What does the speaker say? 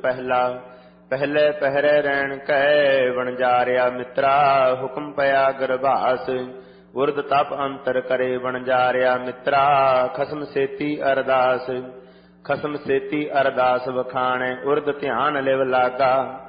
ਪਹਿਲਾ। ਪਹਿਲੇ ਪਹਿਰੇ ਰਹਿਣ ਕੈ ਵਣਜਾਰਿਆ ਮਿੱਤਰਾ। ਹੁਕਮ ਪਿਆ ਗਰਭਾਸ ਉਰਦ ਤਪ ਅੰਤਰ ਕਰੇ ਵਣਜਾਰਿਆ ਮਿੱਤਰਾ। ਖਸਮ ਸੇਤੀ ਅਰਦਾਸ ਖਸਮ ਸੇਤੀ ਅਰਦਾਸ ਵਖਾਣੈ ਉਰਦ ਧਿਆਨ ਲਿਵ ਲਾਗਾ।